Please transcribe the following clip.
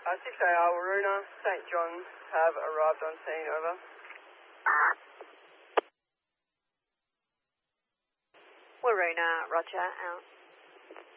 6AR, Waruna, St John's have arrived on scene, over. Waruna, roger, out.